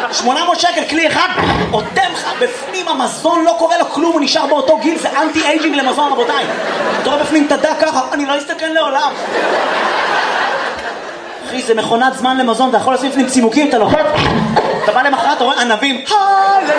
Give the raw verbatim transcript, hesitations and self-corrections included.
שמונה מאות שקל, כלי אחד, אותם לך בפנים המזון, לא קורה לו כלום, הוא נשאר באותו גיל, זה אנטי אייג'ינג למזון, רבותיי. אתה רואה בפנים תדע ככה, אני לא אסתכל לעולם. אחי, זה מכונת זמן למזון, אתה יכול לשים בפנים צימוקים, אתה לוחץ, אתה בא למחרת, אתה רואה ענבים,